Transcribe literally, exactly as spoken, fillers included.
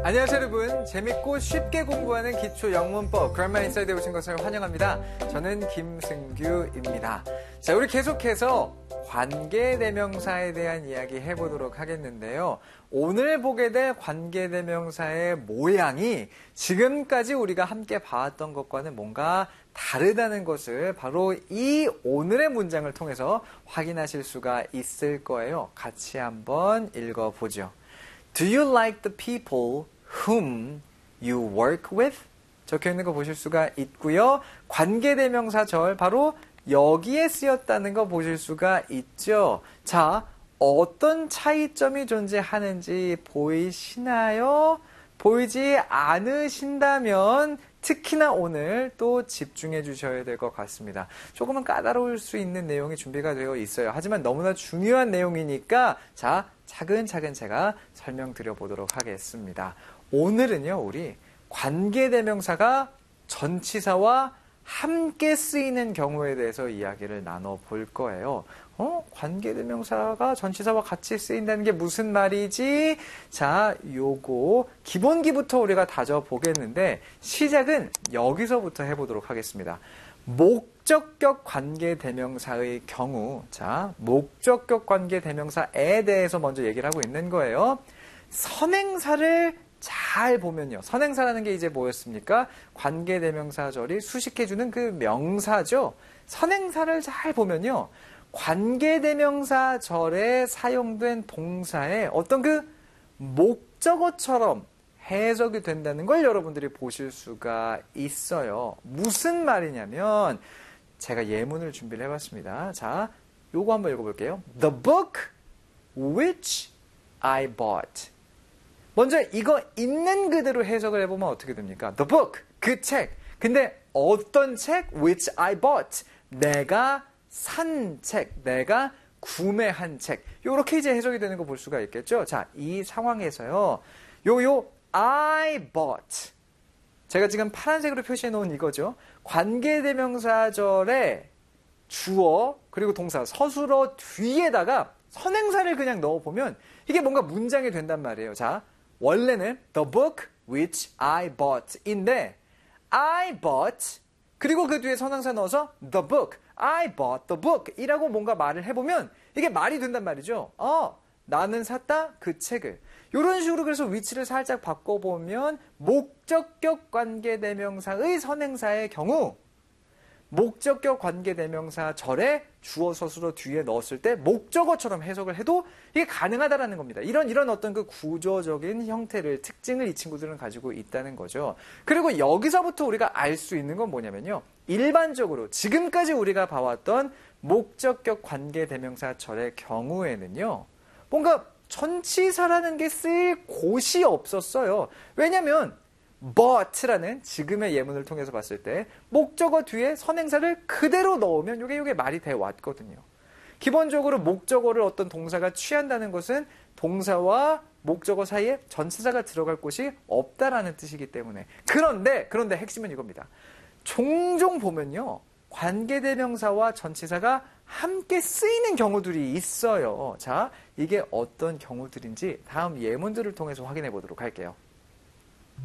안녕하세요 여러분. 재밌고 쉽게 공부하는 기초 영문법 Grammar Inside에 오신 것을 환영합니다. 저는 김승규입니다. 자, 우리 계속해서 관계대명사에 대한 이야기 해보도록 하겠는데요. 오늘 보게 될 관계대명사의 모양이 지금까지 우리가 함께 봐왔던 것과는 뭔가 다르다는 것을 바로 이 오늘의 문장을 통해서 확인하실 수가 있을 거예요. 같이 한번 읽어보죠. Do you like the people whom you work with? 적혀 있는 거 보실 수가 있고요. 관계대명사절 바로 여기에 쓰였다는 거 보실 수가 있죠. 자, 어떤 차이점이 존재하는지 보이시나요? 보이지 않으신다면 특히나 오늘 또 집중해 주셔야 될 것 같습니다. 조금은 까다로울 수 있는 내용이 준비가 되어 있어요. 하지만 너무나 중요한 내용이니까 자, 차근차근 제가 설명드려 보도록 하겠습니다. 오늘은요, 우리 관계대명사가 전치사와 함께 쓰이는 경우에 대해서 이야기를 나눠볼 거예요. 어? 관계대명사가 전치사와 같이 쓰인다는 게 무슨 말이지? 자, 요거 기본기부터 우리가 다져보겠는데 시작은 여기서부터 해보도록 하겠습니다. 목적격 관계대명사의 경우, 자, 목적격 관계대명사에 대해서 먼저 얘기를 하고 있는 거예요. 선행사를 잘 보면요. 선행사라는 게 이제 뭐였습니까? 관계대명사절이 수식해주는 그 명사죠. 선행사를 잘 보면요. 관계대명사절에 사용된 동사에 어떤 그 목적어처럼 해석이 된다는 걸 여러분들이 보실 수가 있어요. 무슨 말이냐면 제가 예문을 준비를 해봤습니다. 자, 요거 한번 읽어볼게요. The book which I bought. 먼저 이거 있는 그대로 해석을 해보면 어떻게 됩니까? The book, 그 책. 근데 어떤 책? Which I bought. 내가 산 책, 내가 구매한 책. 요렇게 이제 해석이 되는 거 볼 수가 있겠죠? 자, 이 상황에서요. 요, 요, I bought. 제가 지금 파란색으로 표시해 놓은 이거죠. 관계대명사절에 주어, 그리고 동사, 서술어 뒤에다가 선행사를 그냥 넣어보면 이게 뭔가 문장이 된단 말이에요. 자, 원래는 the book which I bought 인데 I bought 그리고 그 뒤에 선행사 넣어서 the book, I bought the book 이라고 뭔가 말을 해보면 이게 말이 된단 말이죠. 어, 나는 샀다 그 책을. 이런 식으로 그래서 위치를 살짝 바꿔보면 목적격 관계대명사의 선행사의 경우 목적격 관계대명사절에 주어 서술어 뒤에 넣었을 때 목적어처럼 해석을 해도 이게 가능하다라는 겁니다. 이런 이런 어떤 그 구조적인 형태를 특징을 이 친구들은 가지고 있다는 거죠. 그리고 여기서부터 우리가 알 수 있는 건 뭐냐면요. 일반적으로 지금까지 우리가 봐왔던 목적격 관계대명사절의 경우에는요. 뭔가 전치사라는 게 쓸 곳이 없었어요. 왜냐면 but라는 지금의 예문을 통해서 봤을 때 목적어 뒤에 선행사를 그대로 넣으면 이게 이게 말이 돼 왔거든요. 기본적으로 목적어를 어떤 동사가 취한다는 것은 동사와 목적어 사이에 전치사가 들어갈 곳이 없다라는 뜻이기 때문에 그런데 그런데 핵심은 이겁니다. 종종 보면요. 관계대명사와 전치사가 함께 쓰이는 경우들이 있어요. 자, 이게 어떤 경우들인지 다음 예문들을 통해서 확인해 보도록 할게요.